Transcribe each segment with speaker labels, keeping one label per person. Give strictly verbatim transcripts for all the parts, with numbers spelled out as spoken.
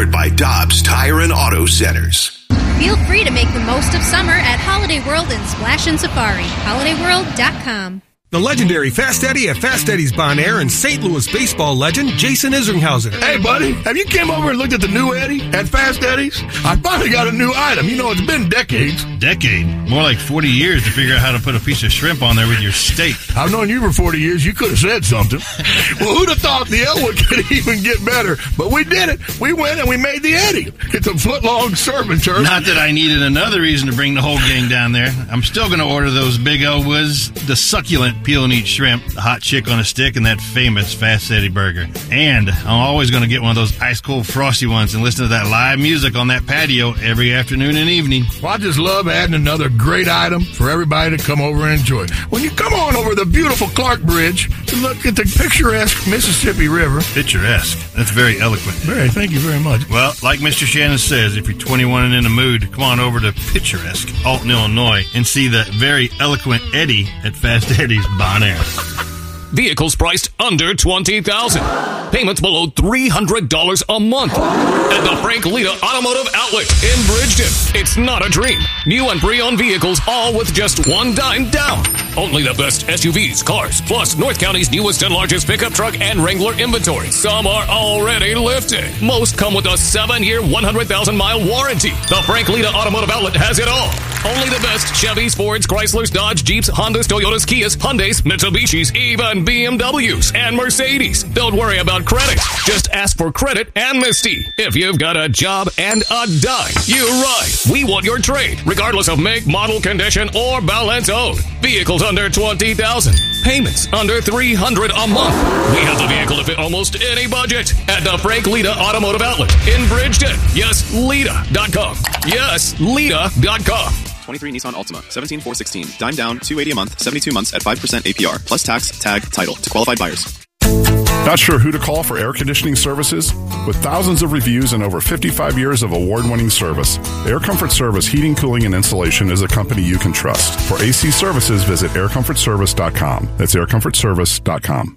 Speaker 1: Powered by Dobbs Tire and Auto Centers.
Speaker 2: Feel free to make the most of summer at Holiday World in Splash and Safari. holiday world dot com.
Speaker 3: The legendary Fast Eddie at Fast Eddie's Bon Air and Saint Louis baseball legend Jason Isringhausen.
Speaker 4: Hey, buddy, have you came over and looked at the new Eddie at Fast Eddie's? I finally got a new item. You know, it's been decades.
Speaker 5: Decade? More like forty years to figure out how to put a piece of shrimp on there with your steak.
Speaker 4: I've known you for forty years. You could have said something. Well, who'd have thought the Elwood could even get better? But we did it. We went and we made the Eddie. It's a foot-long serving turkey.
Speaker 5: Not that I needed another reason to bring the whole gang down there. I'm still going to order those big Elwoods, the succulent peel and eat shrimp, the hot chick on a stick, and that famous Fast Eddie burger. And I'm always going to get one of those ice-cold frosty ones and listen to that live music on that patio every afternoon and evening.
Speaker 4: Well, I just love adding another great item for everybody to come over and enjoy. When you come on over the beautiful Clark Bridge to look at the picturesque Mississippi River.
Speaker 5: Picturesque. That's very eloquent.
Speaker 4: Very, thank you very much.
Speaker 5: Well, like Mister Shannon says, if you're twenty-one and in the mood, come on over to picturesque Alton, Illinois, and see the very eloquent Eddie at Fast Eddie's Bon Air.
Speaker 6: Vehicles priced under twenty thousand dollars. Payments below three hundred dollars a month. At the Frank Lita Automotive Outlet in Bridgeton. It's not a dream. New and pre-owned vehicles, all with just one dime down. Only the best S U Vs, cars, plus North County's newest and largest pickup truck and Wrangler inventory. Some are already lifted. Most come with a seven-year, one hundred thousand mile warranty. The Frank Lita Automotive Outlet has it all. Only the best Chevys, Fords, Chryslers, Dodge, Jeeps, Hondas, Toyotas, Kias, Hyundais, Mitsubishis, even B M Ws and Mercedes. Don't worry about credit. Just ask for credit amnesty. If you've got a job and a dime, you ride. We want your trade, regardless of make, model, condition, or balance owed. Vehicles under twenty thousand dollars. Payments under three hundred dollars a month. We have the vehicle to fit almost any budget at the Frank Lita Automotive Outlet in Bridgeton. Yes, Lita dot com. Yes, Lita dot com.
Speaker 7: twenty-three Nissan Altima, seventeen four sixteen, dime down, two eighty a month, seventy-two months at five percent A P R, plus tax, tag, title to qualified buyers.
Speaker 8: Not sure who to call for air conditioning services? With thousands of reviews and over fifty-five years of award-winning service, Air Comfort Service Heating, Cooling, and Installation is a company you can trust. For A C services, visit air comfort service dot com. That's air comfort service dot com.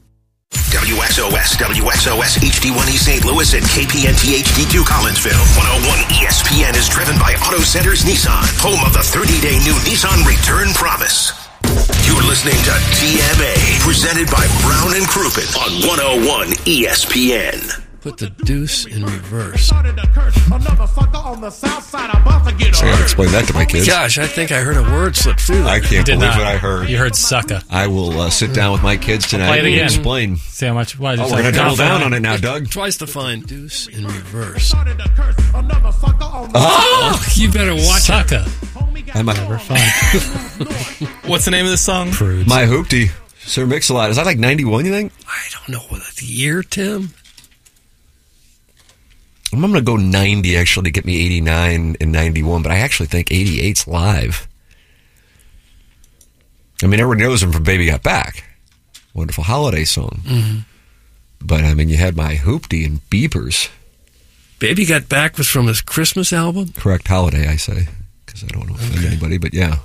Speaker 1: W X O S, W X O S H D one E Saint Louis and K P N T H D two Collinsville. one oh one E S P N is driven by Auto Centers Nissan, home of the thirty-day new Nissan Return Promise. You're listening to T M A, presented by Brown and Crouppen on one oh one E S P N.
Speaker 9: Put the deuce in reverse.
Speaker 10: I gotta explain that to my kids.
Speaker 9: Gosh, I think I heard a word slip through there.
Speaker 10: I can't believe
Speaker 11: not.
Speaker 10: what I heard.
Speaker 11: You heard sucker.
Speaker 10: I will uh, sit down with my kids tonight
Speaker 11: Play it
Speaker 10: and
Speaker 11: again.
Speaker 10: explain.
Speaker 11: See how much. Why,
Speaker 10: oh, we're going to double down on it now, Doug.
Speaker 9: Twice to find deuce in reverse.
Speaker 10: Oh,
Speaker 9: you better watch
Speaker 11: sucker.
Speaker 10: I might
Speaker 11: never find.
Speaker 12: What's the name of the song?
Speaker 11: Prudes.
Speaker 10: My Hoopty. Sir Mix-a-Lot. Is that like ninety-one, you think?
Speaker 9: I don't know what the year, Tim.
Speaker 10: I'm going to go ninety, actually, to get me eighty-nine and ninety-one, but I actually think eighty-eight's live. I mean, everyone knows him from Baby Got Back. Wonderful holiday song.
Speaker 9: Mm-hmm.
Speaker 10: But, I mean, you had My Hoopty and Beepers.
Speaker 9: Baby Got Back was from his Christmas album?
Speaker 10: Correct holiday, I say, because I don't want to offend
Speaker 9: Okay.
Speaker 10: anybody, but yeah.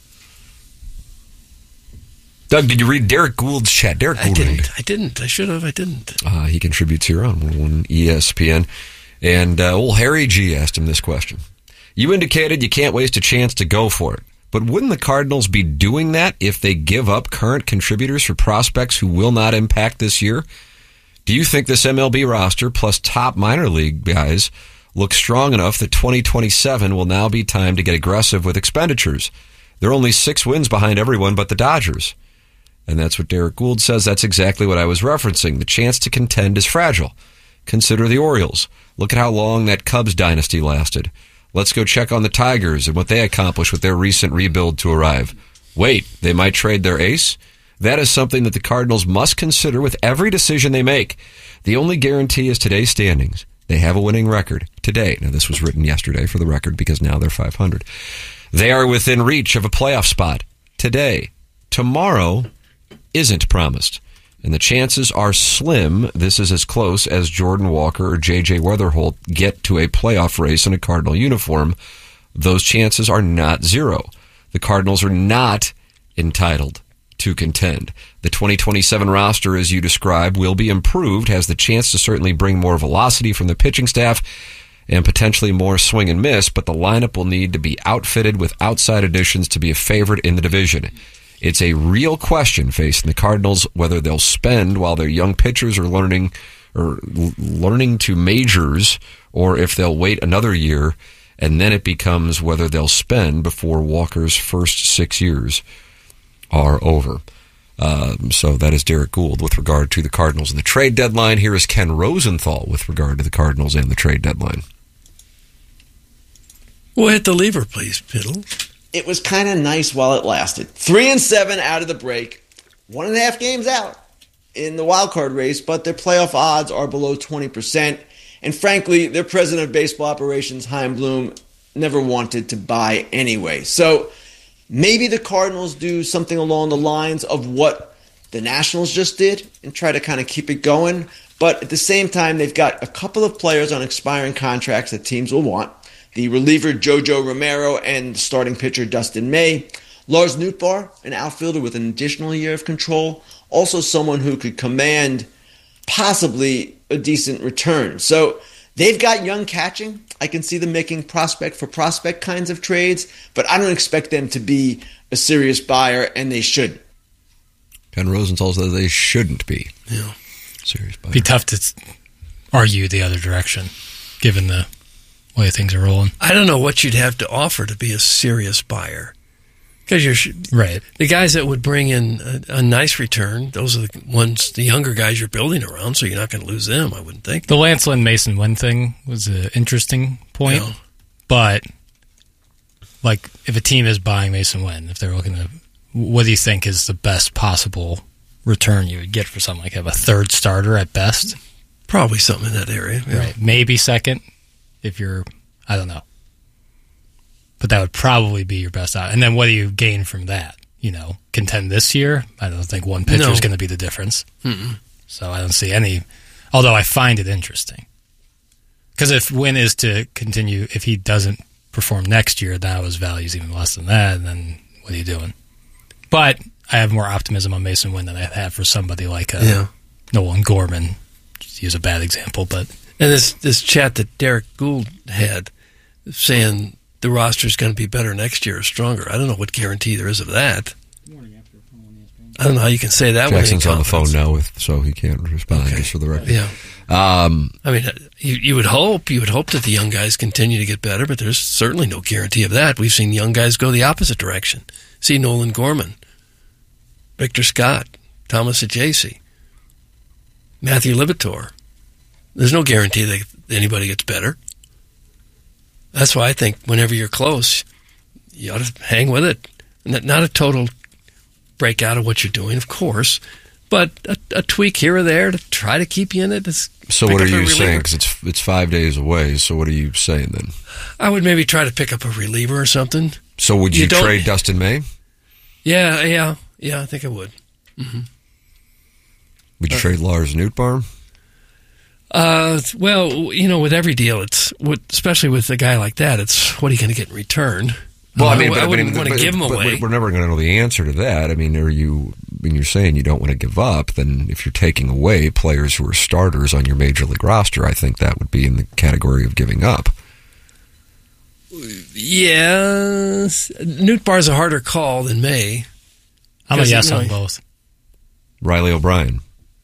Speaker 10: Doug, did you read Derek Gould's chat? Derek Gould.
Speaker 9: I didn't. I didn't. I should have. I didn't.
Speaker 10: Uh, he contributes here on one oh one E S P N. And uh, old Harry G asked him this question. You indicated you can't waste a chance to go for it. But wouldn't the Cardinals be doing that if they give up current contributors for prospects who will not impact this year? Do you think this M L B roster plus top minor league guys look strong enough that twenty twenty-seven will now be time to get aggressive with expenditures? They're only six wins behind everyone but the Dodgers. And that's what Derek Gould says. That's exactly what I was referencing. The chance to contend is fragile. Consider the Orioles. Look at how long that Cubs dynasty lasted. Let's go check on the Tigers and what they accomplished with their recent rebuild to arrive. Wait, they might trade their ace? That is something that the Cardinals must consider with every decision they make. The only guarantee is today's standings. They have a winning record today. Now, this was written yesterday for the record because now they're five hundred. They are within reach of a playoff spot today. Tomorrow isn't promised. And the chances are slim this is as close as Jordan Walker or J J Weatherholt get to a playoff race in a Cardinal uniform. Those chances are not zero. The Cardinals are not entitled to contend. The twenty twenty-seven roster, as you described, will be improved, has the chance to certainly bring more velocity from the pitching staff, and potentially more swing and miss, but the lineup will need to be outfitted with outside additions to be a favorite in the division. It's a real question facing the Cardinals whether they'll spend while their young pitchers are learning or l- learning to majors, or if they'll wait another year, and then it becomes whether they'll spend before Walker's first six years are over. Um, so that is Derek Gould with regard to the Cardinals and the trade deadline. Here is Ken Rosenthal with regard to the Cardinals and the trade deadline.
Speaker 9: Well, hit the lever, please, Piddle.
Speaker 12: It was kind of nice while it lasted. Three and seven out of the break. One and a half games out in the wild card race, but their playoff odds are below twenty percent. And frankly, their president of baseball operations, Chaim Bloom, never wanted to buy anyway. So maybe the Cardinals do something along the lines of what the Nationals just did and try to kind of keep it going. But at the same time, they've got a couple of players on expiring contracts that teams will want. The reliever Jojo Romero and the starting pitcher Dustin May. Lars Nootbaar, an outfielder with an additional year of control. Also someone who could command possibly a decent return. So they've got young catching. I can see them making prospect for prospect kinds of trades, but I don't expect them to be a serious buyer, and they shouldn't.
Speaker 10: Ken Rosenthal says they shouldn't be.
Speaker 9: Yeah.
Speaker 10: Serious buyer.
Speaker 11: Be tough to argue the other direction, given the way things are rolling.
Speaker 9: I don't know what you'd have to offer to be a serious buyer. Because you're
Speaker 11: right.
Speaker 9: The guys that would bring in a, a nice return, those are the ones, the younger guys you're building around, so you're not going to lose them, I wouldn't think.
Speaker 11: The Lance Lynn Mason Wynn thing was an interesting point,
Speaker 9: Yeah.
Speaker 11: but like if a team is buying Mason Wynn, if they're looking to, what do you think is the best possible return you would get for something like have a third starter at best?
Speaker 9: Probably something in that area. Yeah.
Speaker 11: Right. Maybe second if you're, I don't know. But that would probably be your best out. And then what do you gain from that? You know, contend this year? I don't think one pitcher is
Speaker 9: No.
Speaker 11: going to be the difference.
Speaker 9: Mm-mm.
Speaker 11: So I don't see any, although I find it interesting. Because if Wynn is to continue, if he doesn't perform next year, now his value is even less than that, then what are you doing? But I have more optimism on Mason Wynn than I have for somebody like a
Speaker 9: Yeah.
Speaker 11: Nolan Gorman. Just use a bad example, but...
Speaker 9: And this, this chat that Derek Gould had saying the roster is going to be better next year or stronger. I don't know what guarantee there is of that. I don't know how you can say that.
Speaker 10: Jackson's
Speaker 9: with
Speaker 10: on the phone
Speaker 9: confidence.
Speaker 10: now, with so he can't respond, just for the record.
Speaker 9: Yeah.
Speaker 10: Um,
Speaker 9: I mean, you, you would hope you would hope that the young guys continue to get better, but there's certainly no guarantee of that. We've seen young guys go the opposite direction. See Nolan Gorman, Victor Scott, Thomas Ajayce, Matthew Libator. There's no guarantee that anybody gets better. That's why I think whenever you're close, you ought to hang with it. Not not a total breakout of what you're doing, of course, but a, a tweak here or there to try to keep you in it. Is
Speaker 10: so
Speaker 9: pick
Speaker 10: what are
Speaker 9: up a
Speaker 10: you
Speaker 9: reliever.
Speaker 10: saying? Because it's it's five days away. So what are you saying then?
Speaker 9: I would maybe try to pick up a reliever or something.
Speaker 10: So would you,
Speaker 9: You don't-
Speaker 10: trade Dustin May?
Speaker 9: Yeah, yeah, yeah. I think I would. Mm-hmm.
Speaker 10: Would you
Speaker 9: Uh,
Speaker 10: trade Lars Nootbaar?
Speaker 9: Uh, well, you know, with every deal, it's with, especially with a guy like that, it's what are you going to get in return?
Speaker 10: Well,
Speaker 9: Uh,
Speaker 10: I mean, but,
Speaker 9: I wouldn't
Speaker 10: I mean,
Speaker 9: want to
Speaker 10: but-
Speaker 9: give him
Speaker 10: but
Speaker 9: away.
Speaker 10: We're never going to know the answer to that. I mean, are you when you're saying you don't want to give up? Then if you're taking away players who are starters on your major league roster, I think that would be in the category of giving up.
Speaker 9: Yes, Newt Barr's a harder call than May.
Speaker 11: I'm a
Speaker 9: 'Cause,
Speaker 11: yes
Speaker 9: you know,
Speaker 11: on both.
Speaker 10: Riley O'Brien.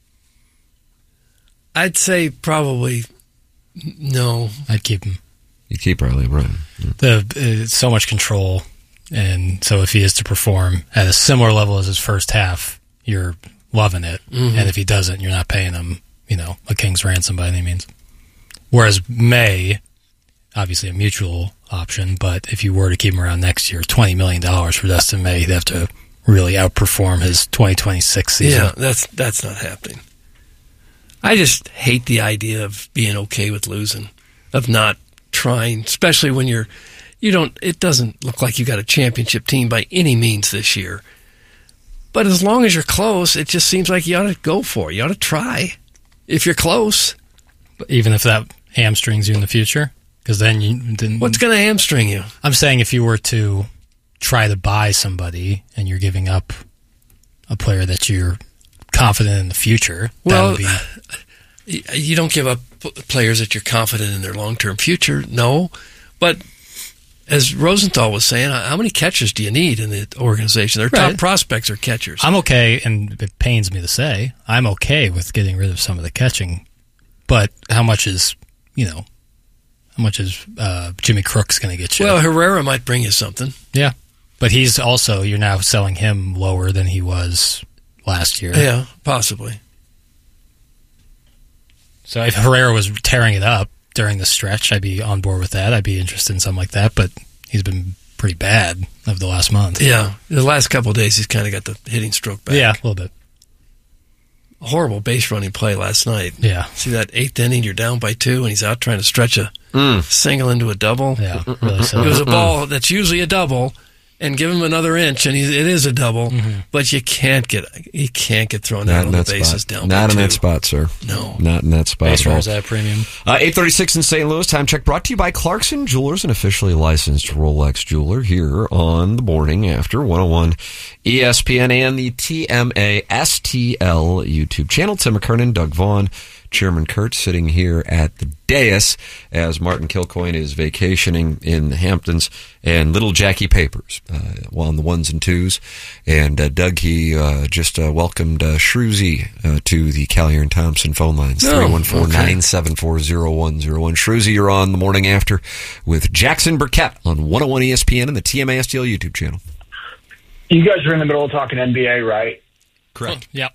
Speaker 9: I'd say probably no.
Speaker 11: I'd keep him.
Speaker 10: You keep Riley O'Brien. Yeah.
Speaker 11: The it's so much control, and so if he is to perform at a similar level as his first half, you're loving it.
Speaker 9: Mhm.
Speaker 11: And if he doesn't, you're not paying him, you know, a king's ransom by any means. Whereas May, obviously a mutual option, but if you were to keep him around next year, twenty million dollars for Dustin May, he'd have to really outperform his twenty twenty-six season.
Speaker 9: Yeah, that's that's not happening. I just hate the idea of being okay with losing, of not trying, especially when you're, you don't, it doesn't look like you got a championship team by any means this year. But as long as you're close, it just seems like you ought to go for it. You ought to try if you're close.
Speaker 11: Even if that hamstrings you in the future? Because then you... Then,
Speaker 9: What's going to hamstring you?
Speaker 11: I'm saying if you were to try to buy somebody and you're giving up a player that you're confident in the future,
Speaker 9: Well,
Speaker 11: that would be...
Speaker 9: you don't give up p- players that you're confident in their long-term future? No. But as Rosenthal was saying, how many catchers do you need in the organization? Their
Speaker 11: Right.
Speaker 9: top prospects are catchers.
Speaker 11: I'm okay, and it pains me to say, I'm okay with getting rid of some of the catching, but how much is, you know, how much is uh, Jimmy Crooks going to get you?
Speaker 9: Well, Herrera might bring you something.
Speaker 11: Yeah, but he's also, you're now selling him lower than he was last year.
Speaker 9: Yeah, possibly.
Speaker 11: So if Herrera was tearing it up during the stretch, I'd be on board with that. I'd be interested in something like that, but he's been pretty bad over the last month.
Speaker 9: Yeah, the last couple of days he's kind of got the hitting stroke back.
Speaker 11: Yeah, a little bit.
Speaker 9: A horrible base running play last night.
Speaker 11: Yeah.
Speaker 9: See that eighth inning, you're down by two, and he's out trying to stretch a
Speaker 10: Mm.
Speaker 9: single into a double.
Speaker 11: Yeah, really
Speaker 9: It
Speaker 11: silly.
Speaker 9: was a ball that's usually a double, and give him another inch, and he, it is a double.
Speaker 11: Mm-hmm.
Speaker 9: But you can't get he can't get thrown
Speaker 10: Not
Speaker 9: out
Speaker 10: in
Speaker 9: on the
Speaker 10: that
Speaker 9: bases
Speaker 10: spot.
Speaker 9: down.
Speaker 10: Not
Speaker 9: by
Speaker 10: in
Speaker 9: two.
Speaker 10: that spot, sir.
Speaker 9: No.
Speaker 10: Not in that spot
Speaker 11: Base
Speaker 10: at all.
Speaker 11: runners at a premium.
Speaker 10: Uh, eight thirty-six in Saint Louis. Time check brought to you by Clarkson Jewelers, an officially licensed Rolex jeweler here on the morning after one oh one E S P N and the T M A S T L YouTube channel. Tim McKernan, Doug Vaughn, Chairman Kurt sitting here at the dais as Martin Kilcoyne is vacationing in the Hamptons, and little Jackie Papers uh, on the ones and twos. And uh, Doug, he uh, just uh, welcomed uh, Shrewsy uh, to the Callier and Thompson phone lines,
Speaker 9: Oh,
Speaker 10: three one four, nine seven four, zero one zero one. Shrewsy, you're on the morning after with Jackson Burkett on one oh one E S P N and the T M A S T L YouTube channel.
Speaker 13: You guys are in the middle of talking N B A, right?
Speaker 10: Correct.
Speaker 11: Yep.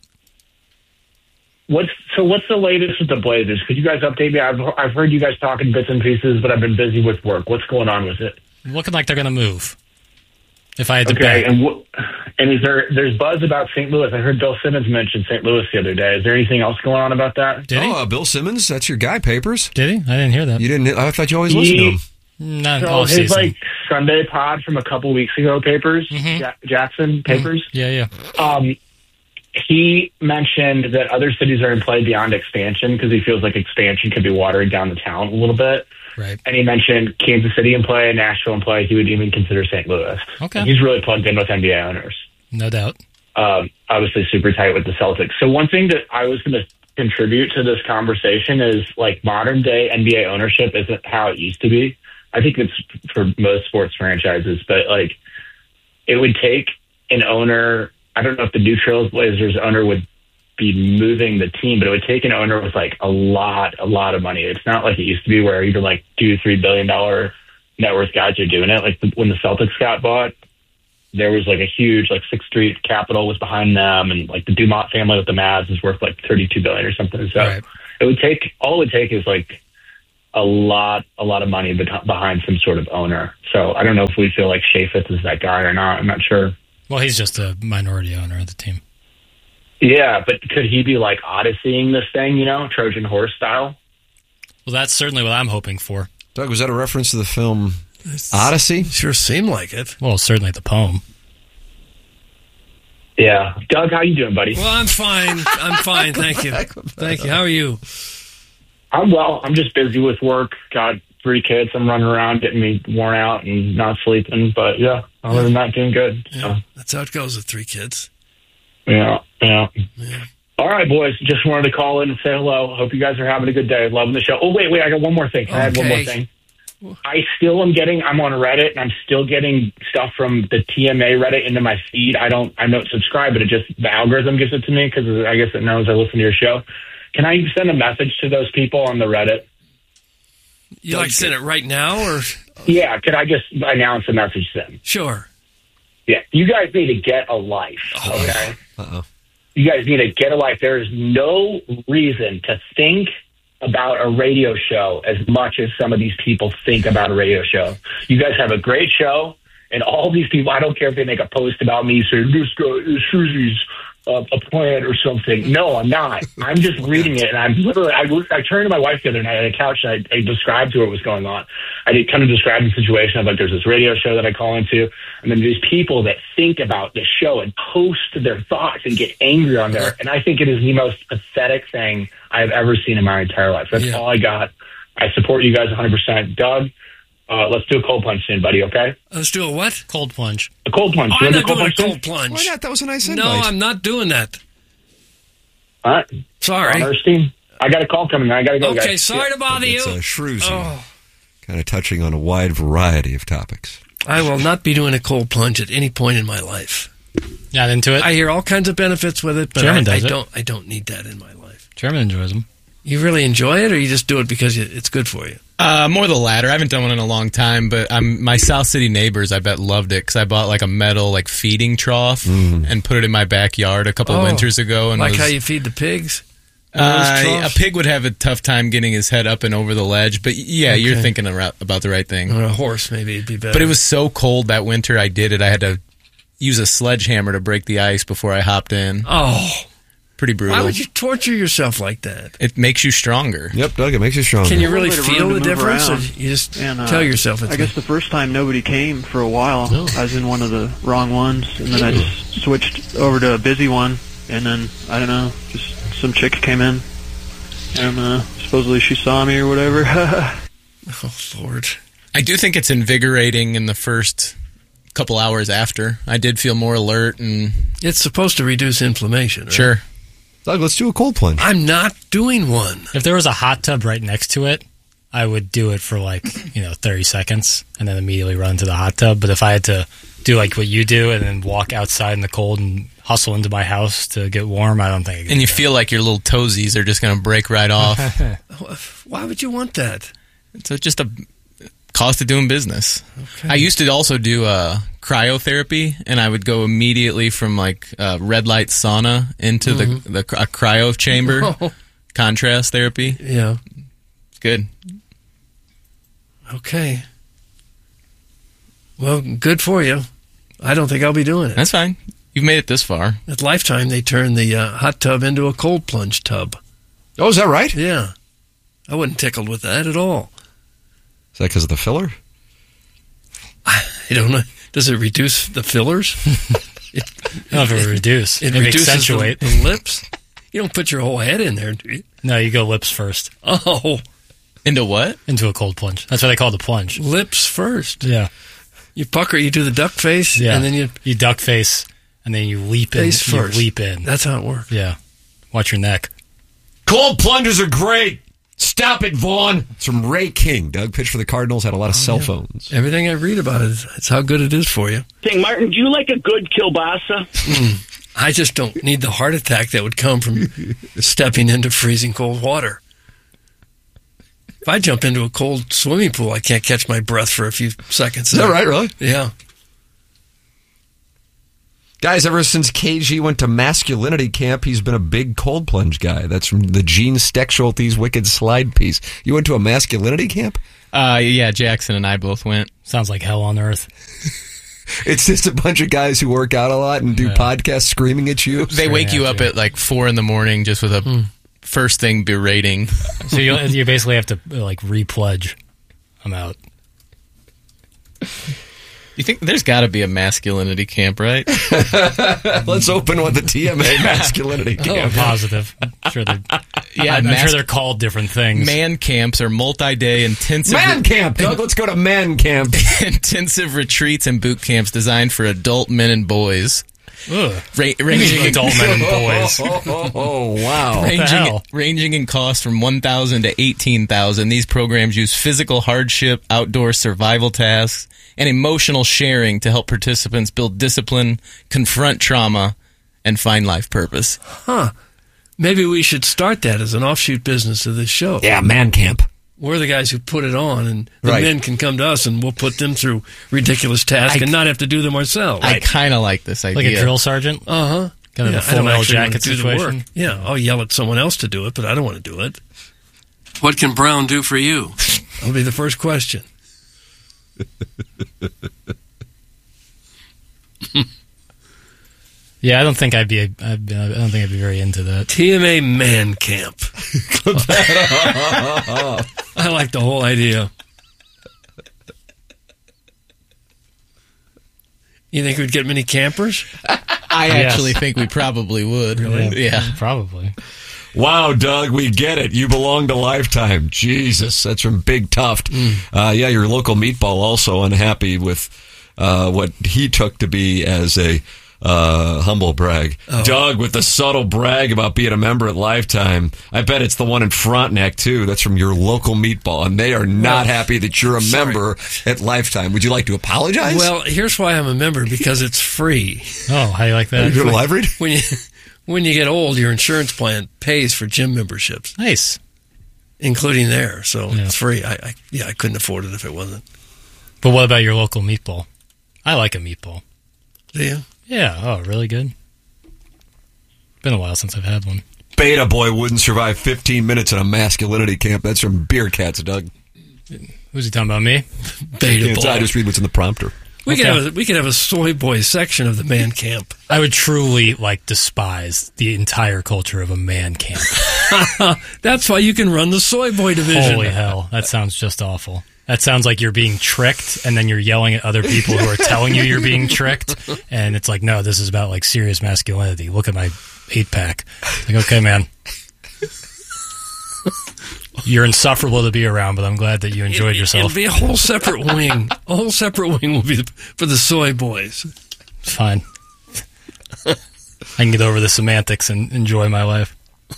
Speaker 13: What's so? What's the latest with the Blazers? Could you guys update me? I've I've heard you guys talking bits and pieces, but I've been busy with work. What's going on with it?
Speaker 11: Looking like they're going to move. If I had to
Speaker 13: Okay,
Speaker 11: bet.
Speaker 13: and what? And is there there's buzz about Saint Louis? I heard Bill Simmons mention Saint Louis the other day. Is there anything else going on about that?
Speaker 11: Did he?
Speaker 10: Oh, uh, Bill Simmons, that's your guy, Papers.
Speaker 11: Did he? I didn't hear that.
Speaker 10: You didn't? I thought you always listened to him.
Speaker 11: Not
Speaker 13: So
Speaker 11: all
Speaker 13: his
Speaker 11: season.
Speaker 13: like Sunday pod from a couple weeks ago, Papers Ja- Jackson Papers.
Speaker 11: Yeah, yeah.
Speaker 13: Um, he mentioned that other cities are in play beyond expansion because he feels like expansion could be watering down the town a little bit.
Speaker 11: Right.
Speaker 13: And he mentioned Kansas City in play, Nashville in play. He would even consider Saint Louis.
Speaker 11: Okay.
Speaker 13: He's really plugged in with N B A owners.
Speaker 11: No doubt.
Speaker 13: Um, obviously super tight with the Celtics. So one thing that I was going to contribute to this conversation is like modern day N B A ownership isn't how it used to be. I think it's for most sports franchises, but like it would take an owner. I don't know if the new Trailblazers owner would be moving the team, but it would take an owner with like a lot, a lot of money. It's not like it used to be where even like two, three billion dollar net worth guys are doing it. Like the, when the Celtics got bought, there was like a huge like Sixth Street Capital was behind them, and like the Dumont family with the Mavs is worth like thirty-two billion or something. So
Speaker 11: Right.
Speaker 13: it would take all it would take is like a lot, a lot of money bet- behind some sort of owner. So I don't know if we feel like Shafitz is that guy or not. I'm not sure.
Speaker 11: Well, he's just a minority owner of the team.
Speaker 13: Yeah, but could he be like Odysseying this thing, you know, Trojan horse style?
Speaker 11: Well, that's certainly what I'm hoping for.
Speaker 10: Doug, was that a reference to the film Odyssey?
Speaker 9: Sure seemed like it.
Speaker 11: Well, certainly the poem.
Speaker 13: Yeah. Doug, how you doing, buddy?
Speaker 9: Well, I'm fine. I'm fine. Thank you. Thank you. How are you?
Speaker 13: I'm well. I'm just busy with work. Got three kids. I'm running around getting me worn out and not sleeping. But yeah, other than that, doing good.
Speaker 9: Yeah,
Speaker 13: So,
Speaker 9: that's how it goes with three kids.
Speaker 13: yeah, yeah. All right, boys. Just wanted to call in and say hello. Hope you guys are having a good day. Loving the show. Oh, wait, wait. I got one more thing. Can I add one more
Speaker 9: Okay.
Speaker 13: thing? I still am getting, I'm on Reddit, and I'm still getting stuff from the T M A Reddit into my feed. I don't, I don't subscribe, but it just, the algorithm gives it to me because I guess it knows I listen to your show. Can I send a message to those people on the Reddit?
Speaker 9: You like to send it right now, or
Speaker 13: Yeah, could I just announce a message to them?
Speaker 9: sure?
Speaker 13: Yeah, you guys need to get a life, okay?
Speaker 10: Uh-oh.
Speaker 13: You guys need to get a life. There is no reason to think about a radio show as much as some of these people think about a radio show. You guys have a great show, and all these people, I don't care if they make a post about me saying, this guy is Susie's uh, a plant or something. No, I'm not. I'm just reading it, and I'm literally, I, I turned to my wife the other night on the couch, and I, I described to her what was going on. I did kind of describe the situation of like, there's this radio show that I call into, and then these people that think about the show and post their thoughts and get angry on there. And I think it is the most pathetic thing I've ever seen in my entire life. That's
Speaker 9: Yeah.
Speaker 13: all I got. I support you guys one hundred percent. Doug, uh, let's do a cold plunge soon, buddy, okay?
Speaker 9: Let's do a what?
Speaker 11: Cold plunge.
Speaker 13: A cold plunge.
Speaker 9: Oh,
Speaker 13: You
Speaker 9: I'm
Speaker 13: wanna
Speaker 9: not
Speaker 13: do
Speaker 9: doing a
Speaker 13: soon?
Speaker 9: cold plunge.
Speaker 10: Why not? That was a nice
Speaker 9: No,
Speaker 10: invite.
Speaker 9: I'm not doing that.
Speaker 13: All right.
Speaker 9: Sorry.
Speaker 13: Ron Erstein? I got a call coming. I got to go,
Speaker 9: Okay,
Speaker 13: guys.
Speaker 9: sorry to bother you.
Speaker 10: It's uh, Shrews.
Speaker 9: Oh.
Speaker 10: Kind of touching on a wide variety of topics.
Speaker 9: I will not be doing a cold plunge at any point in my life.
Speaker 11: Not into it?
Speaker 9: I hear all kinds of benefits with it, but
Speaker 11: Chairman
Speaker 9: I, I
Speaker 11: does it.
Speaker 9: don't. I don't need that in my life.
Speaker 11: Chairman enjoys them.
Speaker 9: You really enjoy it, or you just do it because it's good for you?
Speaker 14: Uh, more the latter. I haven't done one in a long time, but um, my South City neighbors, I bet, loved it because I bought like a metal like feeding trough
Speaker 10: Mm.
Speaker 14: and put it in my backyard a couple
Speaker 9: Oh,
Speaker 14: winters ago. And
Speaker 9: like
Speaker 14: was,
Speaker 9: how you feed the pigs? in
Speaker 14: Uh,
Speaker 9: those
Speaker 14: a
Speaker 9: troughs?
Speaker 14: pig would have a tough time getting his head up and over the ledge, but yeah,
Speaker 9: Okay.
Speaker 14: you're thinking ar- about the right thing.
Speaker 9: Or a horse, maybe it'd be better.
Speaker 14: But it was so cold that winter I did it. I had to use a sledgehammer to break the ice before I hopped in.
Speaker 9: Oh.
Speaker 14: Pretty brutal.
Speaker 9: Why would you torture yourself like that?
Speaker 14: It makes you stronger.
Speaker 10: Yep, Doug, it makes you stronger.
Speaker 9: Can you
Speaker 15: A
Speaker 9: really
Speaker 15: little bit of
Speaker 9: feel
Speaker 15: room
Speaker 9: the
Speaker 15: to move
Speaker 9: difference? Or
Speaker 15: around.
Speaker 9: you just
Speaker 15: And, uh,
Speaker 9: tell yourself it's
Speaker 15: I guess the first time nobody came for a while. I was in one of the wrong ones, and then I just switched over to a busy one, and then, I don't know, just some chick came in, and uh, supposedly she saw me or whatever.
Speaker 9: Oh, Lord.
Speaker 14: I do think it's invigorating in the first couple hours after. I did feel more alert and
Speaker 9: It's supposed to reduce inflammation, right?
Speaker 14: sure.
Speaker 10: Doug, let's do a cold plunge.
Speaker 9: I'm not doing one.
Speaker 11: If there was a hot tub right next to it, I would do it for like, you know, thirty seconds and then immediately run to the hot tub. But if I had to do like what you do and then walk outside in the cold and hustle into my house to get warm, I don't think I could
Speaker 14: And you
Speaker 11: do
Speaker 14: feel like your little toesies are just going to break right off.
Speaker 9: Why would you want that?
Speaker 14: It's just a cost of doing business. I used to also do uh, cryotherapy, and I would go immediately from like uh, red light sauna into
Speaker 9: Mhm.
Speaker 14: the the a cryo chamber,
Speaker 9: Oh.
Speaker 14: contrast therapy.
Speaker 9: Yeah.
Speaker 14: It's good.
Speaker 9: Okay. Well, good for you. I don't think I'll be doing it.
Speaker 14: That's fine. You've made it this far.
Speaker 9: At Lifetime, they turned the uh, hot tub into a cold plunge tub.
Speaker 10: Oh, is that right?
Speaker 9: Yeah. I wasn't tickled with that at all.
Speaker 10: Is that because of the filler?
Speaker 9: I don't know. Does it reduce the fillers? it,
Speaker 11: I don't know if it would reduce.
Speaker 9: It
Speaker 11: Maybe
Speaker 9: reduces
Speaker 11: accentuate.
Speaker 9: The, the lips? You don't put your whole head in there, do you?
Speaker 11: No, you go lips first.
Speaker 9: Oh.
Speaker 14: Into what?
Speaker 11: Into a cold plunge. That's why they call it the plunge.
Speaker 9: Lips first.
Speaker 11: Yeah.
Speaker 9: You pucker, you do the duck face,
Speaker 11: Yeah.
Speaker 9: and then you...
Speaker 11: You duck face, and then you leap in.
Speaker 9: Face
Speaker 11: you
Speaker 9: first.
Speaker 11: leap in.
Speaker 9: That's how it works.
Speaker 11: Yeah. Watch your neck.
Speaker 10: Cold plunges are great. Stop it, Vaughn. It's from Ray King. Doug pitched for the Cardinals, had a lot of cell
Speaker 9: yeah.
Speaker 10: phones.
Speaker 9: Everything I read about it, it's how good it is for you.
Speaker 16: Saying, Martin, do you like a good kielbasa?
Speaker 9: Mm. I just don't need the heart attack that would come from stepping into freezing cold water. If I jump into a cold swimming pool, I can't catch my breath for a few seconds.
Speaker 10: Is that right, really?
Speaker 9: Yeah.
Speaker 10: Guys, ever since K G went to masculinity camp, he's been a big cold plunge guy. That's from the Gene Steckschulte's Wicked Slide piece. You went to a masculinity camp?
Speaker 14: Uh, yeah, Jackson and I both went.
Speaker 11: Sounds like hell on earth.
Speaker 10: It's just a bunch of guys who work out a lot and do
Speaker 14: Yeah.
Speaker 10: podcasts screaming at you.
Speaker 14: They wake you up at like four in the morning just with a
Speaker 9: Hmm.
Speaker 14: first thing berating.
Speaker 11: So you you basically have to like re-pledge. I'm out.
Speaker 14: You think there's got to be a masculinity camp, right?
Speaker 10: Let's open with the T M A masculinity
Speaker 11: I'm
Speaker 10: camp.
Speaker 11: positive. I'm sure they're,
Speaker 14: Yeah,
Speaker 11: I'm, I'm
Speaker 14: mas-
Speaker 11: sure they're called different things.
Speaker 14: Man camps are multi-day intensive
Speaker 10: Man camp, Doug. Let's go to man camp.
Speaker 14: intensive retreats and boot camps designed for adult men and boys.
Speaker 11: Ugh.
Speaker 14: Ra-
Speaker 11: You
Speaker 14: ranging
Speaker 11: mean adult men and boys.
Speaker 10: Oh, oh, oh, wow.
Speaker 11: What the
Speaker 14: ranging,
Speaker 11: hell?
Speaker 14: ranging in cost from one thousand to eighteen thousand. These programs use physical hardship, outdoor survival tasks, and emotional sharing to help participants build discipline, confront trauma, and find life purpose.
Speaker 9: Huh. Maybe we should start that as an offshoot business of this show.
Speaker 10: Yeah, man camp.
Speaker 9: We're the guys who put it on, and the
Speaker 10: Right.
Speaker 9: men can come to us, and we'll put them through ridiculous tasks
Speaker 14: I-
Speaker 9: and not have to do them ourselves.
Speaker 14: I kind of like this idea.
Speaker 11: Like a drill sergeant?
Speaker 9: Uh-huh.
Speaker 11: Kind of
Speaker 9: Yeah,
Speaker 11: a
Speaker 9: I don't
Speaker 11: full metal
Speaker 9: actually wanna
Speaker 11: jacket
Speaker 9: do the
Speaker 11: situation?
Speaker 9: work. Yeah, I'll yell at someone else to do it, but I don't want to do it. What can Brown do for you? That'll be the first question.
Speaker 11: Yeah, I don't think I'd be. A, I'd be I don't think I'd be very into that.
Speaker 9: T M A Man Camp. I like the whole idea. You think we'd get many campers?
Speaker 14: I
Speaker 11: Yes.
Speaker 14: actually think we probably would.
Speaker 11: Really?
Speaker 14: Yeah.
Speaker 11: Probably.
Speaker 10: Wow, Doug, we get it. You belong to Lifetime. Jesus, that's from Big Tuft. Uh, yeah, your local meatball also unhappy with uh, what he took to be as a Uh, humble brag.
Speaker 9: Oh.
Speaker 10: Doug with the subtle brag about being a member at Lifetime. I bet it's the one in Frontenac, too. That's from your local meatball, and they are not
Speaker 9: Well,
Speaker 10: happy that you're a
Speaker 9: sorry.
Speaker 10: member at Lifetime. Would you like to apologize?
Speaker 9: Well, here's why I'm a member, because it's free.
Speaker 11: Oh, how you like that?
Speaker 10: Are you doing a live read?
Speaker 9: When you, when you get old, your insurance plan pays for gym memberships.
Speaker 11: Nice.
Speaker 9: Including there, so
Speaker 11: Yeah.
Speaker 9: it's free. I, I yeah, I couldn't afford it if it wasn't.
Speaker 11: But what about your local meatball? I like a meatball.
Speaker 9: Do you?
Speaker 11: Yeah. Oh, really good. Been a while since I've had one.
Speaker 10: Beta boy wouldn't survive fifteen minutes in a masculinity camp. That's from Beer Cats, Doug.
Speaker 11: Who's he talking about, me?
Speaker 9: Beta boy.
Speaker 10: I just read what's in the prompter.
Speaker 9: We
Speaker 11: Okay.
Speaker 9: could have a, we could have a soy boy section of the man camp.
Speaker 11: I would truly like despise the entire culture of a man camp.
Speaker 9: That's why you can run the soy boy division.
Speaker 11: Holy hell, that sounds just awful. That sounds like you're being tricked, and then you're yelling at other people who are telling you you're being tricked. And it's like, no, this is about like serious masculinity. Look at my eight pack. Like, okay, man, you're insufferable to be around, but I'm glad that you enjoyed
Speaker 9: It-
Speaker 11: yourself.
Speaker 9: It'll be a whole separate wing. A whole separate wing will be the, for the soy boys.
Speaker 11: It's fine. I can get over the semantics and enjoy my life.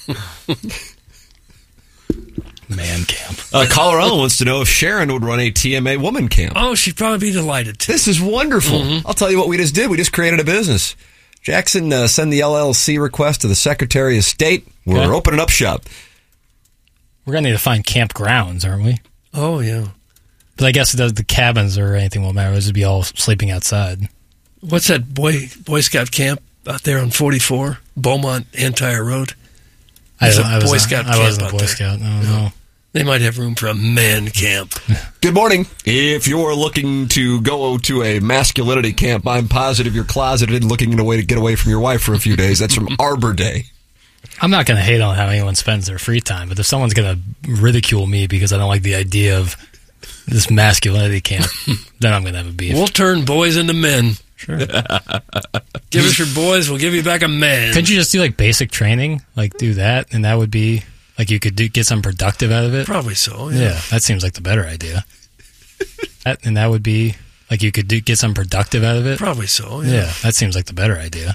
Speaker 11: Man camp.
Speaker 10: Uh, Colorado wants to know if Sharon would run a T M A woman camp.
Speaker 9: Oh, she'd probably be delighted to.
Speaker 10: This is wonderful.
Speaker 9: Mm-hmm.
Speaker 10: I'll tell you what we just did. We just created a business. Jackson, uh, send the L L C request to the Secretary of State. We're
Speaker 11: Okay.
Speaker 10: opening up shop.
Speaker 11: We're going to need to find campgrounds, aren't we?
Speaker 9: Oh, yeah.
Speaker 11: But I guess the, the cabins or anything won't matter. It would be all sleeping outside.
Speaker 9: What's that Boy Boy Scout camp out there on forty-four? Beaumont Antire Road?
Speaker 11: I,
Speaker 9: There's a
Speaker 11: I, was
Speaker 9: Boy
Speaker 11: a-
Speaker 9: Scout
Speaker 11: I
Speaker 9: camp
Speaker 11: wasn't a
Speaker 9: out
Speaker 11: Boy
Speaker 9: there.
Speaker 11: Scout. No, no.
Speaker 9: They might have room for a man camp.
Speaker 10: Good morning. If you're looking to go to a masculinity camp, I'm positive you're closeted and looking a way to get away from your wife for a few days. That's from Arbor Day.
Speaker 11: I'm not going to hate on how anyone spends their free time, but if someone's going to ridicule me because I don't like the idea of this masculinity camp, then I'm going to have a beef.
Speaker 9: We'll turn boys into men.
Speaker 11: Sure.
Speaker 9: Give us your boys, we'll give you back a man.
Speaker 11: Couldn't you just do like basic training, like do that, and that would be like you could do, get some productive out of it?
Speaker 9: Probably so. Yeah.
Speaker 11: Yeah, that seems like the better idea. that, and that would be like you could do, get some productive out of it?
Speaker 9: Probably so. Yeah.
Speaker 11: Yeah, that seems like the better idea.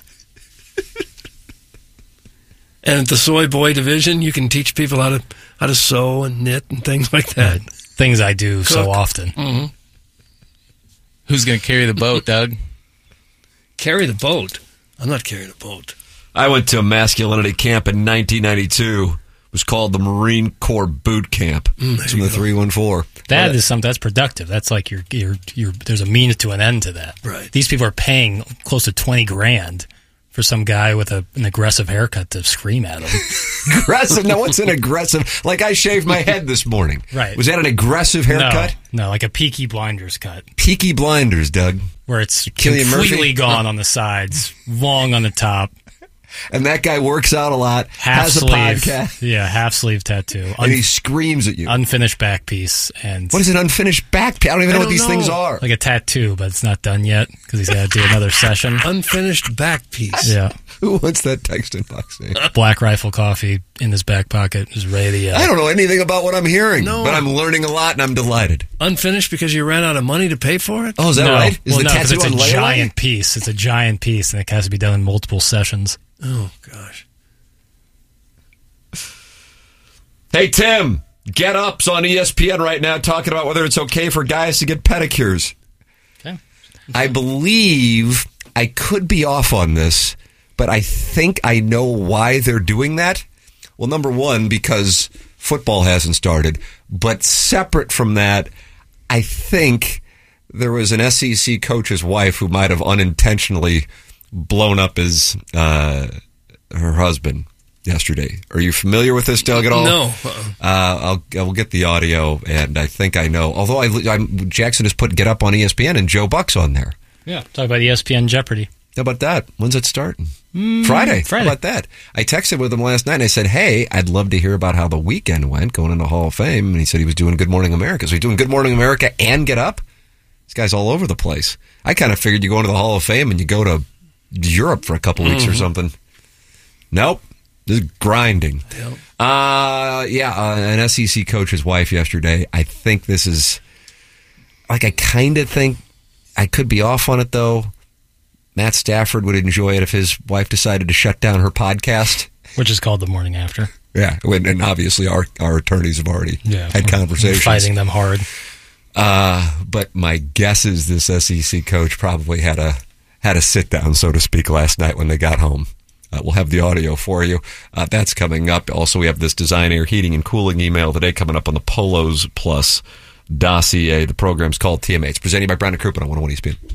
Speaker 9: And at the soy boy division, you can teach people how to how to sew and knit and things like that.
Speaker 11: Right. Things I do so
Speaker 9: Cook.
Speaker 11: often.
Speaker 9: Mm-hmm.
Speaker 14: Who's going to carry the boat, Doug?
Speaker 9: Carry the boat. I'm not carrying a boat.
Speaker 10: I went to a masculinity camp in nineteen ninety-two. It was called the Marine Corps Boot Camp.
Speaker 9: Mm,
Speaker 10: it's from the three one four.
Speaker 11: That is something that's productive. That's like you're, you're, you're, there's a means to an end to that.
Speaker 9: Right.
Speaker 11: These people are paying close to twenty grand for some guy with a, an aggressive haircut to scream at him.
Speaker 10: Aggressive? No, what's an aggressive? Like I shaved my head this morning.
Speaker 11: Right.
Speaker 10: Was that an aggressive haircut?
Speaker 11: No, no, like a Peaky Blinders cut.
Speaker 10: Peaky Blinders, Doug.
Speaker 11: Where it's
Speaker 10: Cillian
Speaker 11: completely
Speaker 10: Murphy?
Speaker 11: gone on the sides, long on the top.
Speaker 10: And that guy works out a lot,
Speaker 11: Half
Speaker 10: has
Speaker 11: sleeve.
Speaker 10: a podcast,
Speaker 11: Yeah, half sleeve tattoo.
Speaker 10: and he screams at you.
Speaker 11: Unfinished back piece. And
Speaker 10: What is an unfinished back piece? I don't even know what these things are.
Speaker 11: Like a tattoo, but it's not done yet because he's got to do another session.
Speaker 9: Unfinished back piece.
Speaker 11: Yeah.
Speaker 10: Who wants that text inbox name?
Speaker 11: Black Rifle coffee in his back pocket is ready to yell.
Speaker 10: I don't know anything about what I'm hearing,
Speaker 9: No.
Speaker 10: but I'm learning a lot and I'm delighted.
Speaker 9: Unfinished because you ran out of money to pay for it?
Speaker 10: Oh, is that
Speaker 11: no.
Speaker 10: right? Is
Speaker 11: well,
Speaker 10: the
Speaker 11: no, 'cause
Speaker 10: tattoo
Speaker 11: it's
Speaker 10: on
Speaker 11: a
Speaker 10: layaway?
Speaker 11: giant piece. It's a giant piece, and it has to be done in multiple sessions.
Speaker 9: Oh, gosh.
Speaker 10: Hey, Tim, Get Up's on E S P N right now talking about whether it's okay for guys to get pedicures.
Speaker 11: Okay.
Speaker 10: I believe, I could be off on this, but I think I know why they're doing that. Well, number one, because football hasn't started. But separate from that, I think there was an S E C coach's wife who might have unintentionally blown up his uh, her husband yesterday. Are you familiar with this, Doug, at all?
Speaker 9: No.
Speaker 10: Uh, I'll I will get the audio, and I think I know. Although I, I'm, Jackson has put Get Up on E S P N, and Joe Buck's on there.
Speaker 11: Yeah. Talk about E S P N Jeopardy.
Speaker 10: How about that? When's it starting?
Speaker 11: Mm,
Speaker 10: Friday.
Speaker 11: Friday.
Speaker 10: How about that? I texted with him last night and I said, hey, I'd love to hear about how the weekend went going into Hall of Fame. And he said he was doing Good Morning America. So he's doing Good Morning America and Get Up? This guy's all over the place. I kind of figured you go into the Hall of Fame and you go to Europe for a couple weeks
Speaker 9: Mm-hmm.
Speaker 10: or something. Nope. This is grinding.
Speaker 9: Yep.
Speaker 10: Uh, yeah, uh, an S E C coach's wife yesterday. I think this is, like, I kind of think, I could be off on it, though. Matt Stafford would enjoy it if his wife decided to shut down her podcast.
Speaker 11: Which is called The Morning After.
Speaker 10: Yeah, and obviously our, our attorneys have already
Speaker 11: yeah,
Speaker 10: had conversations.
Speaker 11: Fighting them hard.
Speaker 10: Uh, but my guess is this S E C coach probably had a had a sit down, so to speak, last night when they got home. Uh, we'll have the audio for you. Uh, that's coming up. Also, we have this Design Air Heating and Cooling email today coming up on the Polos Plus dossier. The program's called T M A. It's presented by Brandon Crouppen on one oh one E S P N.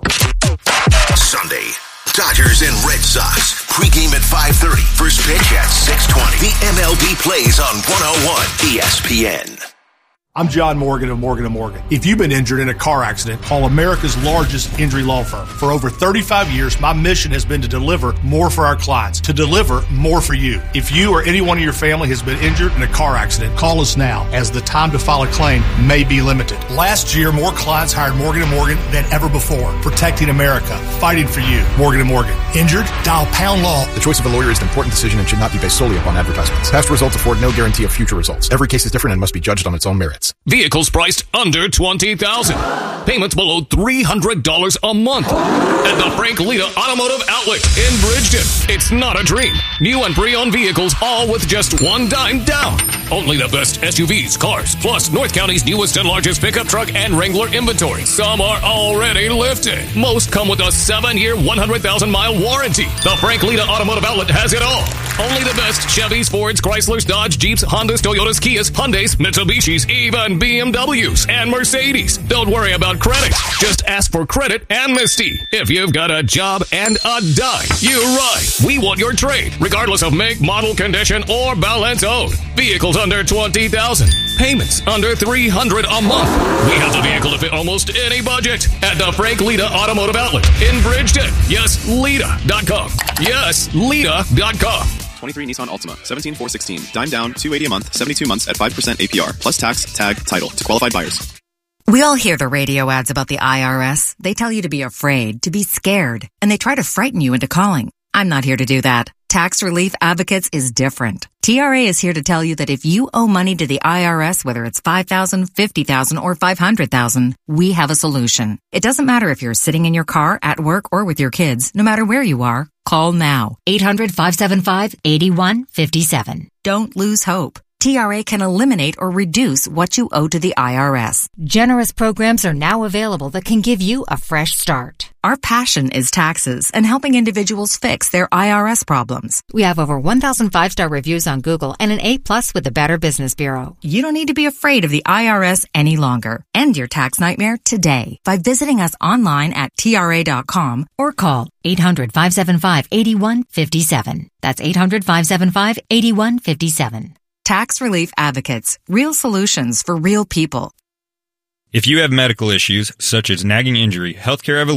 Speaker 1: Sunday, Dodgers and Red Sox. Pregame at five thirty. First pitch at six twenty. The M L B plays on one oh one E S P N.
Speaker 17: I'm John Morgan of Morgan and Morgan. If you've been injured in a car accident, call America's largest injury law firm. For over thirty-five years, my mission has been to deliver more for our clients, to deliver more for you. If you or anyone in your family has been injured in a car accident, call us now, as the time to file a claim may be limited. Last year, more clients hired Morgan and Morgan than ever before, protecting America, fighting for you. Morgan and Morgan. Injured? Dial pound law.
Speaker 18: The choice of a lawyer is an important decision and should not be based solely upon advertisements. Past results afford no guarantee of future results. Every case is different and must be judged on its own merits.
Speaker 6: Vehicles priced under twenty thousand dollars. Payments below three hundred dollars a month. At the Frank Lita Automotive Outlet in Bridgeton. It's not a dream. New and pre-owned vehicles, all with just one dime down. Only the best S U Vs, cars, plus North County's newest and largest pickup truck and Wrangler inventory. Some are already lifted. Most come with a seven-year, one hundred thousand mile warranty. The Frank Lita Automotive Outlet has it all. Only the best Chevys, Fords, Chryslers, Dodge, Jeeps, Hondas, Toyotas, Kias, Hyundais, Mitsubishis, even B M Ws and Mercedes. Don't worry about credit. Just ask for credit and Misty. If you've got a job and a dime, you're right. We want your trade, regardless of make, model, condition, or balance owed. Vehicles under twenty thousand dollars. Payments under three hundred dollars a month. We have the vehicle to fit almost any budget at the Frank Lita Automotive Outlet in Bridgeton. Yes, Lita dot com. Yes, Lita dot com.
Speaker 7: twenty-three Nissan Altima, seventeen four sixteen. Dime down, two hundred eighty dollars a month, seventy-two months at five percent A P R. Plus tax, tag, title to qualified buyers.
Speaker 19: We all hear the radio ads about the I R S. They tell you to be afraid, to be scared, and they try to frighten you into calling. I'm not here to do that. Tax Relief Advocates is different. T R A is here to tell you that if you owe money to the I R S, whether it's five thousand dollars, fifty thousand dollars, or five hundred thousand dollars, we have a solution. It doesn't matter if you're sitting in your car, at work, or with your kids. No matter where you are, call now. eight hundred, five seven five, eight one five seven. Don't lose hope. T R A can eliminate or reduce what you owe to the I R S.
Speaker 20: Generous programs are now available that can give you a fresh start.
Speaker 19: Our passion is taxes and helping individuals fix their I R S problems.
Speaker 20: We have over one thousand five-star reviews on Google and an A plus with the Better Business Bureau.
Speaker 19: You don't need to be afraid of the I R S any longer. End your tax nightmare today by visiting us online at T R A dot com or call eight hundred, five seven five, eight one five seven. That's eight hundred, five seven five, eight one five seven. Tax Relief Advocates. Real solutions for real people.
Speaker 21: If you have medical issues, such as nagging injury, Healthcare Evolution